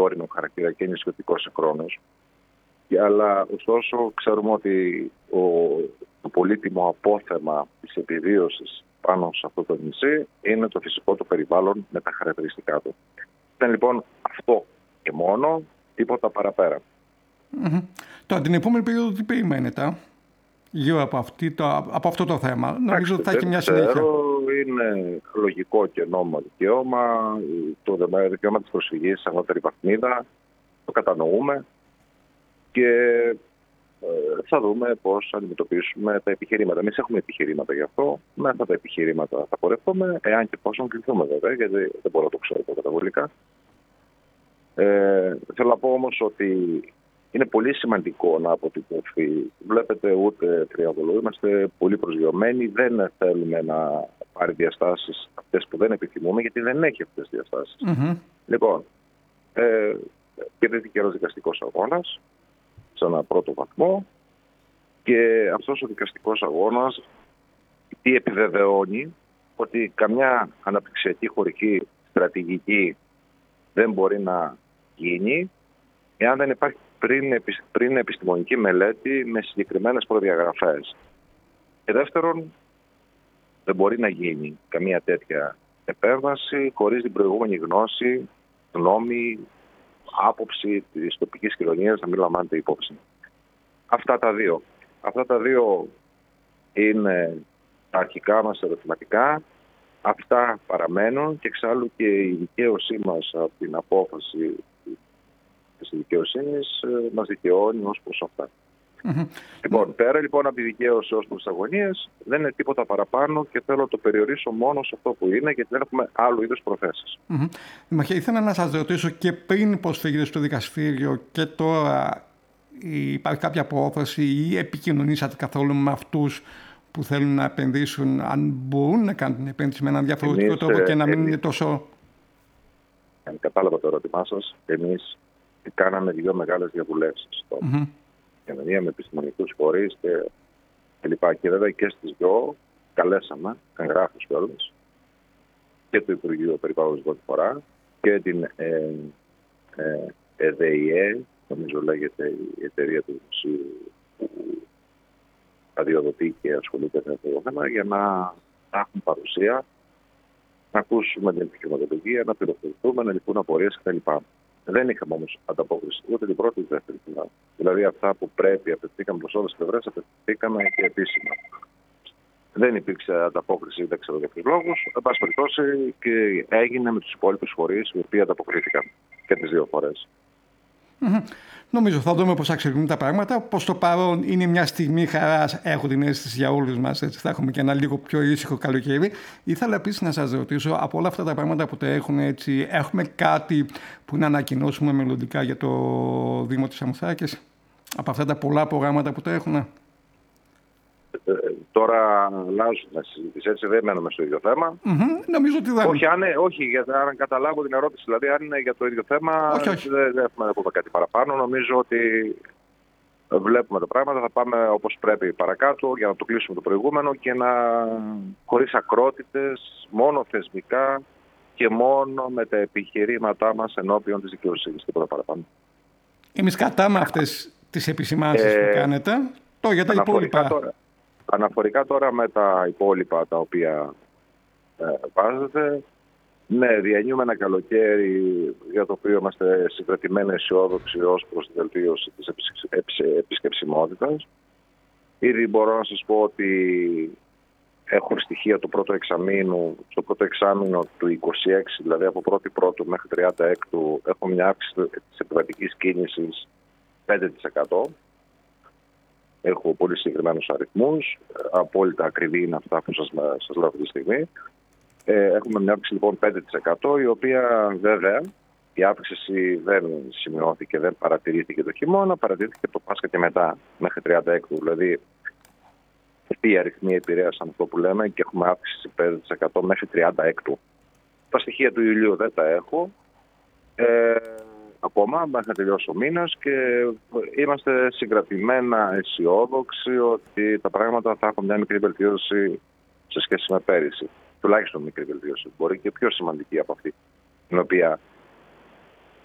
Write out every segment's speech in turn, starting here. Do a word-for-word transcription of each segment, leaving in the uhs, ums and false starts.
όριμο χαρακτήρα και νησιωτικός συγχρόνως. Αλλά ωστόσο ξέρουμε ότι ο, το πολύτιμο απόθεμα της επιβίωσης πάνω σε αυτό το νησί είναι το φυσικό του περιβάλλον με τα χαρακτηριστικά του. Ήταν λοιπόν αυτό και μόνο, τίποτα παραπέρα. Mm-hmm. Τώρα την επόμενη περίοδο τι περιμένετε γύρω από, αυτή, το, από αυτό το θέμα? Νομίζω ότι θα έχει μια συνέχεια. Είναι λογικό και νόμιμο δικαίωμα. Το δικαίωμα της προσφυγής σε ανώτερη βαθμίδα το κατανοούμε και ε, θα δούμε πώς αντιμετωπίσουμε τα επιχειρήματα. Εμείς έχουμε επιχειρήματα γι' αυτό. Με αυτά τα επιχειρήματα θα πορευτούμε, εάν και πόσο κληθούμε βέβαια, γιατί δεν μπορώ να το ξέρω καταβολικά. Ε, θέλω να πω όμως ότι είναι πολύ σημαντικό να αποτυπωθεί. Βλέπετε, ούτε τριαβολού, είμαστε πολύ προσγειωμένοι. Δεν θέλουμε να πάρει διαστάσεις αυτές που δεν επιθυμούμε, γιατί δεν έχει αυτές τις διαστάσεις. Mm-hmm. Λοιπόν, ε, κερδίθηκε ένας δικαστικός αγώνας σε ένα πρώτο βαθμό και αυτός ο δικαστικός αγώνας τι επιβεβαιώνει? Ότι καμιά αναπτυξιακή χωρική στρατηγική δεν μπορεί να γίνει εάν δεν υπάρχει πριν, πριν επιστημονική μελέτη με συγκεκριμένες προδιαγραφές. Και δεύτερον, δεν μπορεί να γίνει καμία τέτοια επέμβαση χωρίς την προηγούμενη γνώση, γνώμη, άποψη της τοπικής κοινωνίας να μην λαμβάνεται υπόψη. Αυτά τα δύο. Αυτά τα δύο είναι τα αρχικά μας ερωτηματικά. Αυτά παραμένουν και εξάλλου και η δικαίωσή μας από την απόφαση της δικαιοσύνης μας δικαιώνει ως προς αυτά. Mm-hmm. Λοιπόν, πέρα λοιπόν από τη δικαίωση ως προς τις αγωνίες, δεν είναι τίποτα παραπάνω και θέλω να το περιορίσω μόνο σε αυτό που είναι, γιατί δεν έχουμε άλλου είδους προθέσεις. Mm-hmm. Δημαρχέ, ήθελα να σας ρωτήσω και πριν προσφύγετε στο δικαστήριο και τώρα υπάρχει κάποια απόφαση ή επικοινωνήσατε καθόλου με αυτούς που θέλουν να επενδύσουν, αν μπορούν να κάνουν την επένδυση με έναν διαφορετικό εμείς, τρόπο και να μην εμείς, είναι τόσο... Αν κατάλαβα το ερώτημά σας, εμείς κάναμε δύο μεγάλες διαβουλεύσεις. Mm-hmm. Και με μία με επιστημονικούς φορείς και, και λοιπά. Και βέβαια και στις δυο καλέσαμε εγγράφους κιόλας και το Υπουργείο Περιβάλλοντος πρώτη φορά και την ε, ε, ΕΔΕΙΕ, νομίζω λέγεται η εταιρεία του Δημοσίου που αδειοδοτεί και ασχολείται με αυτό το θέμα, για να, να έχουν παρουσία, να ακούσουμε την επιχειρηματολογία, να πληροφορηθούμε, να λυθούν απορίες κτλ. Δεν είχαμε όμως ανταπόκριση ούτε την πρώτη ούτε την δεύτερη φορά. Δηλαδή αυτά που πρέπει απευθύνθηκαμε προς όλες τις πλευρές, απευθύνθηκαμε και επίσημα. Δεν υπήρξε ανταπόκριση, δεν ξέρω για ποιους λόγους. Εν πάση περιπτώσει και έγινε με τους υπόλοιπους φορείς οι οποίοι ανταποκρίθηκαν και τις δύο φορές. Mm-hmm. Νομίζω θα δούμε πώς θα εξελιχθούν τα πράγματα. Προς το παρόν είναι μια στιγμή χαράς, έχω την αίσθηση για όλους μας. Έτσι θα έχουμε και ένα λίγο πιο ήσυχο καλοκαίρι. Ήθελα επίσης να σας ρωτήσω, από όλα αυτά τα πράγματα που τρέχουν, έτσι, έχουμε κάτι που να ανακοινώσουμε μελλοντικά για το Δήμο της Σαμοθράκης, από αυτά τα πολλά προγράμματα που τρέχουν? Ε, τώρα αλλάζουμε συζήτηση, έτσι δεν μένουμε στο ίδιο θέμα. Mm-hmm. Νομίζω ότι δεν. Όχι, αν, όχι, για να καταλάβω την ερώτηση, δηλαδή αν είναι για το ίδιο θέμα, όχι, όχι. δεν, δεν έχουμε να πούμε κάτι παραπάνω. Νομίζω ότι βλέπουμε τα πράγματα, θα πάμε όπως πρέπει παρακάτω για να το κλείσουμε το προηγούμενο και να χωρίς ακρότητες, μόνο θεσμικά και μόνο με τα επιχειρήματά μας ενώπιον της δικαιοσύνης, τίποτα παραπάνω. Εμείς κατάμε αυτές τις επισημάνσεις ε, που κάνετε. Το για τα υπόλοιπα. Τώρα, αναφορικά τώρα με τα υπόλοιπα τα οποία ε, βάζετε, ναι, διανύουμε ένα καλοκαίρι για το οποίο είμαστε συγκρατημένοι αισιόδοξοι ως προς τη βελτίωση της επισκεψιμότητας. Ήδη μπορώ να σας πω ότι έχω στοιχεία του πρώτου εξαμήνου, στο πρώτο εξάμηνο του είκοσι έξι, δηλαδή από πρώτη πρώτου μέχρι τριάντα έκτου, έχω μια αύξηση της επιβατικής κίνησης πέντε τοις εκατό. Έχω πολύ συγκεκριμένους αριθμούς, απόλυτα ακριβή είναι αυτά που σας, σας λέω αυτή τη στιγμή. Ε, έχουμε μια αύξηση λοιπόν πέντε τοις εκατό, η οποία βέβαια η αύξηση δεν σημειώθηκε, δεν παρατηρήθηκε το χειμώνα, παρατηρήθηκε το Πάσχα και μετά, μέχρι τριάντα έκτου. Δηλαδή, αυτοί οι αριθμοί επηρέασαν αυτό που λέμε και έχουμε αύξηση πέντε τοις εκατό μέχρι τριάντα έκτου. Τα στοιχεία του Ιουλίου δεν τα έχω. Ε, ακόμα, μέχρι να τελειώσει ο μήνας και είμαστε συγκρατημένα αισιόδοξοι ότι τα πράγματα θα έχουν μια μικρή βελτίωση σε σχέση με πέρυσι. Τουλάχιστον μικρή βελτίωση. Μπορεί και πιο σημαντική από αυτή, την οποία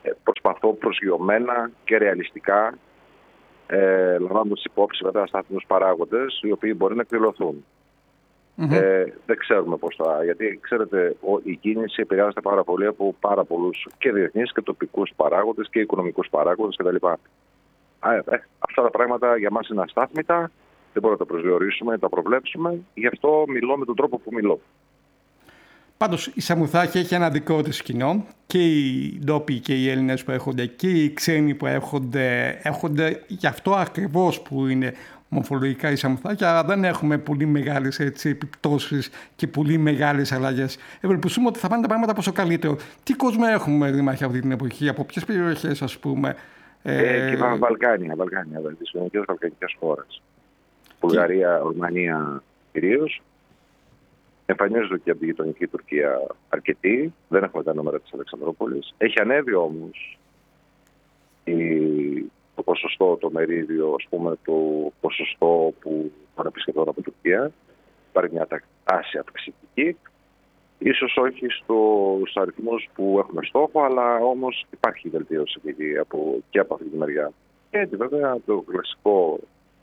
προσπαθώ προσγειωμένα και ρεαλιστικά, ε, λαμβάνοντας υπόψη βέβαια στάθμιους παράγοντες, οι οποίοι μπορεί να εκδηλωθούν. Mm-hmm. Ε, δεν ξέρουμε πώς θα. Γιατί ξέρετε, ο, η κίνηση επηρεάζεται πάρα πολύ από πάρα πολλούς και διεθνείς και τοπικούς παράγοντες και οικονομικούς παράγοντες κτλ. Ε, ε, αυτά τα πράγματα για μας είναι αστάθμητα, δεν μπορούμε να τα προσδιορίσουμε, να τα προβλέψουμε. Γι' αυτό μιλώ με τον τρόπο που μιλώ. Πάντως η Σαμοθράκη έχει ένα δικό της κοινό. Και οι ντόπιοι και οι Έλληνες που έρχονται και οι ξένοι που έρχονται, έρχονται γι' αυτό ακριβώς που είναι μορφολογικά η Σαμοθράκη, αλλά δεν έχουμε πολύ μεγάλες έτσι, επιπτώσεις και πολύ μεγάλες αλλαγές. Ευελπιστούμε ότι θα πάνε τα πράγματα προς το καλύτερο. Τι κόσμο έχουμε, Δήμαρχε, αυτή την εποχή, από ποιες περιοχές, ας πούμε? Ε, και πάμε Βαλκάνια, Βαλκάνια, δηλαδή τις ελληνικές βαλκανικές χώρες. Βουλγαρία, Ρουμανία κυρίως. Εμφανίζονται και από τη γειτονική Τουρκία αρκετοί. Δεν έχουμε τα νούμερα της Αλεξανδρούπολης. Έχει ανέβει όμως η, το ποσοστό, το μερίδιο, ας πούμε, το ποσοστό που πάνε επισκεπτών από Τουρκία. Υπάρχει μια τάση αυξητική. Ίσως όχι στους αριθμούς που έχουμε στόχο, αλλά όμως υπάρχει βελτίωση από, και από αυτή τη μεριά. Και έτσι βέβαια το κλασικό,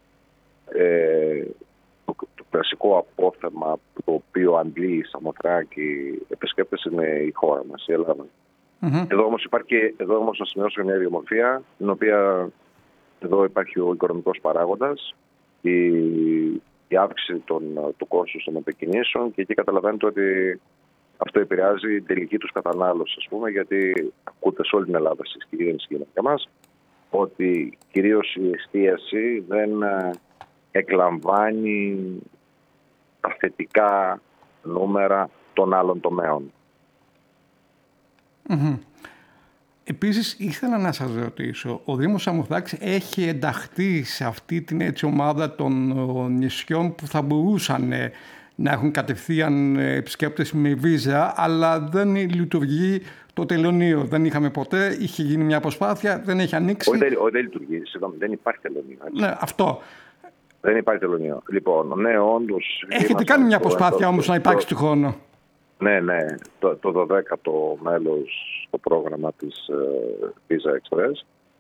ε, το, το κλασικό απόθεμα το οποίο αντλεί η Σαμοθράκη επισκέπτες είναι η χώρα μας, η Ελλάδα. Mm-hmm. Εδώ όμως υπάρχει, εδώ όμως να σημειώσω μια ιδιομορφία, την οποία εδώ υπάρχει ο οικονομικός παράγοντας, η, η αύξηση των, του κόστους των μετακινήσεων, και εκεί καταλαβαίνετε ότι αυτό επηρεάζει την τελική τους κατανάλωση, ας πούμε, γιατί ακούτε σε όλη την Ελλάδα, στις κυρίες και για μας, ότι κυρίως η εστίαση δεν εκλαμβάνει τα θετικά νούμερα των άλλων τομέων. Mm-hmm. Επίσης, ήθελα να σας ρωτήσω, ο Δήμος Σαμοθράκης έχει ενταχθεί σε αυτή την έτσι ομάδα των νησιών που θα μπορούσαν ε, να έχουν κατευθείαν επισκέπτες με βίζα, αλλά δεν λειτουργεί το τελωνείο. Δεν είχαμε ποτέ, είχε γίνει μια προσπάθεια, δεν έχει ανοίξει. Όχι, δεν, δεν λειτουργεί, συγγνώμη, δεν υπάρχει τελωνείο. Έτσι. Ναι, αυτό. Δεν υπάρχει τελωνείο. Λοιπόν, ναι, όντως. Έχετε κάνει μια προσπάθεια όμως να υπάρξει του χρόνου. Ναι, ναι. Το, το δωδέκατο μέλος στο πρόγραμμα της uh, Visa Express.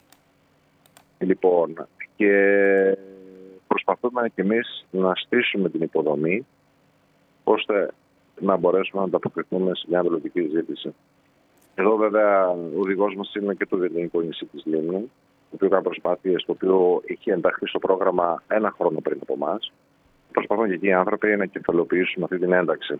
Λοιπόν, και προσπαθούμε και εμείς να στήσουμε την υποδομή, ώστε να μπορέσουμε να ανταποκριθούμε σε μια μελλοντική ζήτηση. Εδώ βέβαια ο οδηγός μας είναι και το ελληνικό νησί της Λίμνου, το οποίο έκανε προσπάθειες, το οποίο έχει ενταχθεί στο πρόγραμμα ένα χρόνο πριν από εμάς. Προσπαθούν και εκεί οι άνθρωποι να κεφαλοποιήσουν αυτή την ένταξη.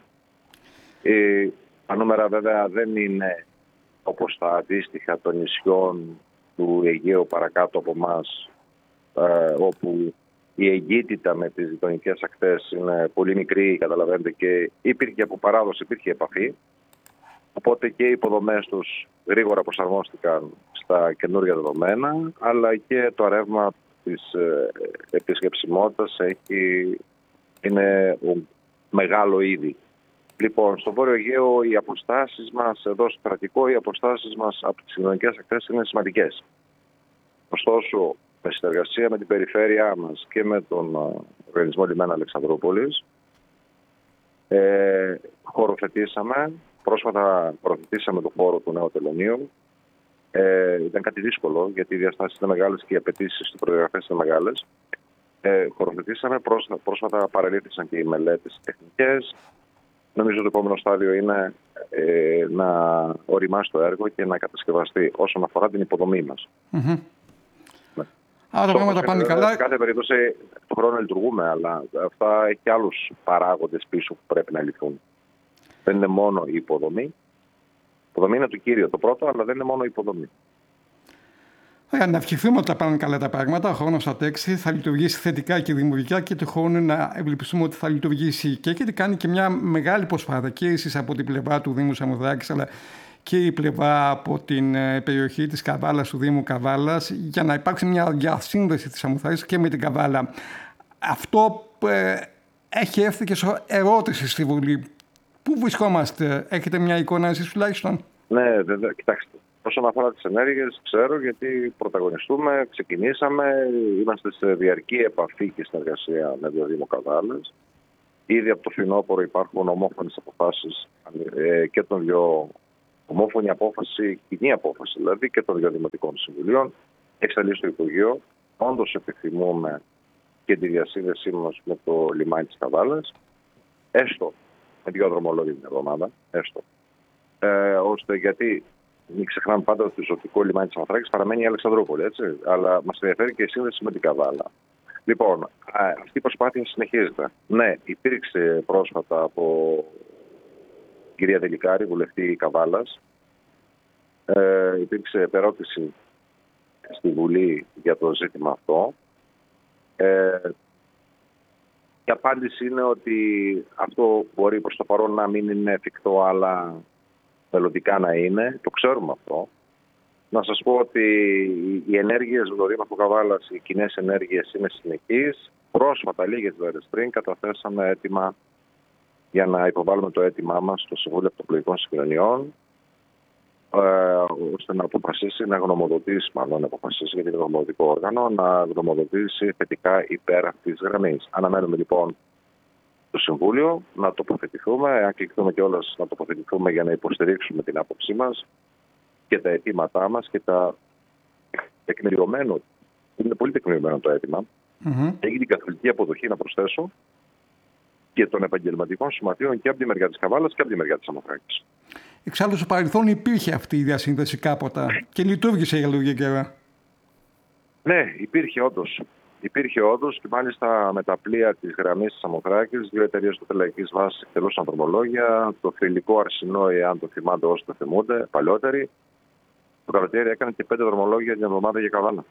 Ε, τα νούμερα βέβαια δεν είναι όπως τα αντίστοιχα των νησιών του Αιγαίου παρακάτω από εμάς, ε, όπου η εγκύτητα με τις γειτονικές ακτές είναι πολύ μικρή, καταλαβαίνετε, και υπήρχε από παράδοση, υπήρχε επαφή. Οπότε και οι υποδομές τους γρήγορα προσαρμόστηκαν στα καινούργια δεδομένα, αλλά και το ρεύμα της ε, επισκεψιμότητας έχει, είναι μεγάλο ήδη. Λοιπόν, στο Βόρειο Αιγαίο οι αποστάσεις μας, εδώ στο κρατικό, οι αποστάσεις μας από τις γειτονικές ακτές είναι σημαντικές. Ωστόσο, με συνεργασία με την περιφέρειά μας και με τον Οργανισμό Λιμένα Αλεξανδρούπολης, ε, χωροθετήσαμε, πρόσφατα χωροθετήσαμε το χώρο του νέου τελωνείου. Ε, ήταν κάτι δύσκολο, γιατί οι διαστάσεις είναι μεγάλες και οι απαιτήσεις του προδιαγραφές είναι μεγάλες. Ε, χωροθετήσαμε, πρόσφατα, πρόσφατα παραλήφθησαν και οι μελέτες τεχνικές. Νομίζω το επόμενο στάδιο είναι ε, να οριμάσει το έργο και να κατασκευαστεί όσον αφορά την υποδομή μας. Mm-hmm. Ναι. Άρα τα πράγματα πάνε καλά. Σε κάθε περίπτωση το χρόνο λειτουργούμε, αλλά αυτά έχει και άλλους παράγοντες πίσω που πρέπει να λυθούν. Δεν είναι μόνο η υποδομή. Η υποδομή είναι το κύριο, το πρώτο, αλλά δεν είναι μόνο η υποδομή. Ωραία, να ευχηθούμε ότι θα πάνε καλά τα πράγματα. Ο χρόνος θα τρέξει, θα λειτουργήσει θετικά και δημιουργικά, και του χρόνου να ευελπιστούμε ότι θα λειτουργήσει και έχετε κάνει και μια μεγάλη προσπάθεια και εσείς από την πλευρά του Δήμου Σαμοθράκης, αλλά και η πλευρά από την περιοχή της Καβάλας, του Δήμου Καβάλας, για να υπάρξει μια διασύνδεση της Σαμοθράκης και με την Καβάλα. Αυτό ε, έχει έρθει και σε ερώτηση στη Βουλή. Πού βρισκόμαστε, έχετε μια εικόνα εσείς τουλάχιστον? Ναι, βέβαια, κοιτάξτε. Όσον αφορά τις ενέργειες, ξέρω, γιατί πρωταγωνιστούμε, ξεκινήσαμε, είμαστε σε διαρκή επαφή και συνεργασία με το Δήμο Καβάλας. Ήδη από το φθινόπωρο υπάρχουν ομόφωνες αποφάσεις ε, και των δύο ομόφωνη απόφαση, κοινή απόφαση δηλαδή και των δύο Δημοτικών Συμβουλίων, εξαλεί στο Υπουργείο. Όντως επιθυμούμε και τη διασύνδεσή μας με το λιμάνι της Καβάλας, έστω με δύο δρομολόγια την εβδομάδα, έστω. Ε, ώστε γιατί μην ξεχνάμε πάντα ότι το ζωτικό λιμάνι της Σαμοθράκης παραμένει η Αλεξανδρούπολη, έτσι. Αλλά μας ενδιαφέρει και η σύνδεση με την Καβάλα. Λοιπόν, αυτή η προσπάθεια συνεχίζεται. Ναι, υπήρξε πρόσφατα από την κυρία Τελικάρη, βουλευτή Καβάλας. Ε, υπήρξε επερώτηση στη Βουλή για το ζήτημα αυτό. Ε, η απάντηση είναι ότι αυτό μπορεί προς το παρόν να μην είναι εφικτό, αλλά μελλοντικά να είναι. Το ξέρουμε αυτό. Να σας πω ότι οι ενέργειες με το Δήμαρχο Καβάλας, οι κοινές ενέργειες είναι συνεχείς. Πρόσφατα, λίγες μέρες πριν, καταθέσαμε έτοιμα για να υποβάλουμε το αίτημά μας στο Συμβούλιο Αυτοπλοϊκών Συγκοινωνιών, ε, ώστε να αποφασίσει, να γνωμοδοτήσει, μάλλον να αποφασίσει για την γνωμοδοτικό όργανο, να γνωμοδοτήσει θετικά υπέρ αυτής της γραμμής. Αναμένουμε λοιπόν το Συμβούλιο να τοποθετηθούμε, αν κληθούμε κιόλας να τοποθετηθούμε για να υποστηρίξουμε την άποψή μας και τα αιτήματά μας και τα τεκμηριωμένο. Είναι πολύ τεκμηριωμένο το αίτημα. Mm-hmm. Έχει την καθολική αποδοχή, να προσθέσω, και των επαγγελματικών σωματείων και από τη μεριά της Καβάλας και από τη μεριά της Σαμοθράκης. Εξάλλου, στο παρελθόν υπήρχε αυτή η διασύνδεση κάποτε και λειτουργήσε για λίγη καιρό. Ναι, υπήρχε όντως. Υπήρχε όντως και μάλιστα με τα πλοία της γραμμής της Σαμοθράκης, δύο εταιρείες πετρελαϊκής βάσης εκτελούσαν δρομολόγια. Το θηλυκό Αρσινό, αν το θυμάται όσοι το θυμούνται, παλιότεροι, το καλοκαίρι έκανε και πέντε δρομολόγια την εβδομάδα για Καβάλα.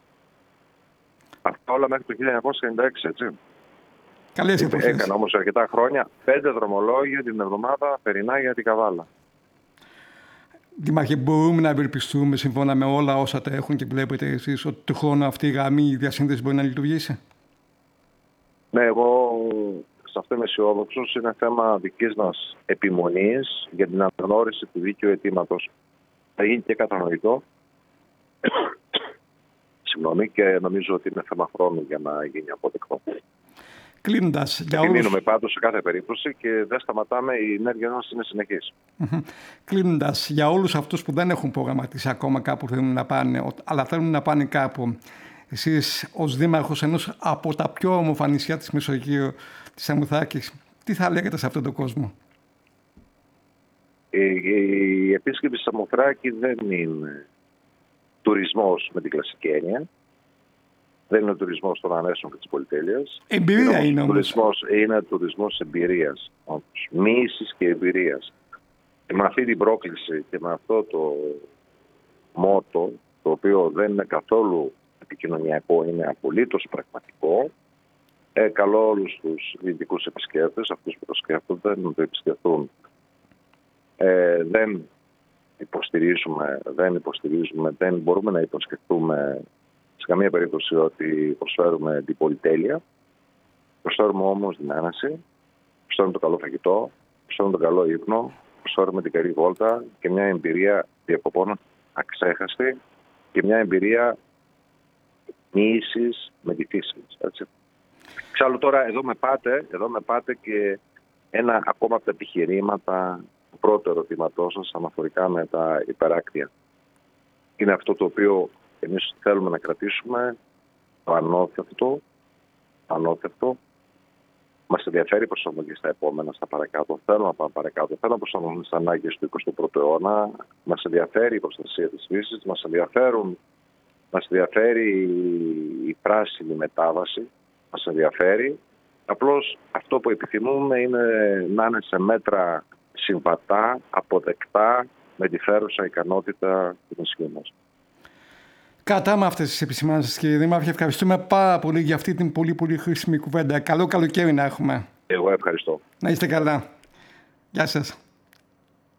Αυτά όλα μέχρι το χίλια εννιακόσια ενενήντα έξι, έτσι. Καλές εποχές. Έκανα όμως αρκετά χρόνια πέντε δρομολόγια την εβδομάδα περινά για την Καβάλα. Δήμαρχε, μπορούμε να ευελπιστούμε σύμφωνα με όλα όσα τα έχουν και βλέπετε εσείς ότι το χρόνο αυτή η γραμμή, η διασύνδεση μπορεί να λειτουργήσει? Ναι, εγώ σε αυτό είμαι αισιόδοξος. Είναι θέμα δικής μας επιμονής για την αναγνώριση του δίκαιου αιτήματος. Θα γίνει και κατανοητό. Συγγνώμη, και νομίζω ότι είναι θέμα χρόνου για να γίνει αποδεκτό. Κλείνοντας, για όλους... Επιμείνουμε πάντως σε κάθε περίπτωση και δεν σταματάμε, η ενέργεια μας είναι συνεχής. Mm-hmm. Κλείνοντας, για όλους αυτούς που δεν έχουν προγραμματίσει ακόμα κάπου θέλουν να πάνε, αλλά θέλουν να πάνε κάπου, εσείς ως δήμαρχος ενός από τα πιο όμορφα νησιά της Μεσογείου, της Σαμοθράκης, τι θα λέγατε σε αυτόν τον κόσμο? Η, η επίσκεψη στη Σαμοθράκη δεν είναι τουρισμός με την κλασική έννοια. Δεν είναι ο τουρισμός των ανέσεων και της πολυτέλειας. Εμπειρία είναι όμως. Τουρισμός, είναι τουρισμός εμπειρίας. Μοίησης και εμπειρίας. Και με αυτή την πρόκληση και με αυτό το μότο, το οποίο δεν είναι καθόλου επικοινωνιακό, είναι απολύτως πραγματικό, ε, καλώ όλους τους δυτικούς επισκέπτες, αυτούς που το σκέφτονται, να το επισκεφτούν. Ε, δεν υποστηρίζουμε, δεν υποστηρίζουμε, δεν μπορούμε να υποσκεφτούμε σε καμία περίπτωση ότι προσφέρουμε την πολυτέλεια. Προσφέρουμε όμως την άνεση, προσφέρουμε το καλό φαγητό, προσφέρουμε τον καλό ύπνο, προσφέρουμε την καλή βόλτα και μια εμπειρία διακοπών αξέχαστη και μια εμπειρία μοίησης με τη φύση μας. Εξάλλου τώρα εδώ με πάτε, εδώ με πάτε και ένα ακόμα από τα επιχειρήματα του πρώτου ερωτήματός σας αναφορικά με τα υπεράκτια. Είναι αυτό το οποίο εμείς θέλουμε να κρατήσουμε, το ανώθευτο, ανώθευτο. Μας ενδιαφέρει η προσαρμογή στα επόμενα, στα παρακάτω. Θέλουμε να πάμε παρακάτω. Θέλουμε να προσαρμογούμε στις ανάγκες του εικοστού πρώτου αιώνα. Μας ενδιαφέρει η προστασία της φύσης. Μας, ενδιαφέρουν, μας ενδιαφέρει η πράσινη μετάβαση. Μας ενδιαφέρει. Απλώς αυτό που επιθυμούμε είναι να είναι σε μέτρα συμβατά, αποδεκτά, με τη φέρουσα ικανότητα του νησιού μας. Κατά με αυτές τις επισημάνσεις, κύριε Δήμαρχε, ευχαριστούμε πάρα πολύ για αυτή την πολύ πολύ χρήσιμη κουβέντα. Καλό καλοκαίρι να έχουμε. Εγώ ευχαριστώ. Να είστε καλά. Γεια σας.